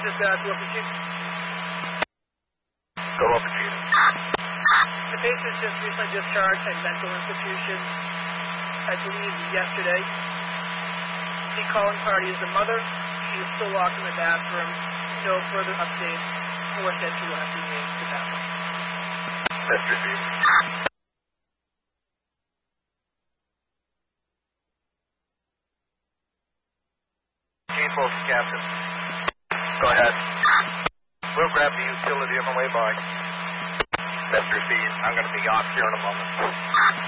Dispatch, Wilson Chief. Go up, Chief. The patient just recently discharged at mental institution, I believe, yesterday. The calling party is the mother. She is still locked in the bathroom. No further updates. Forced entry will have to be made to the bathroom. That's received. Chief Wilson, Captain. Go ahead. We'll grab the utility on the way by. That's received. I'm going to be off here in a moment.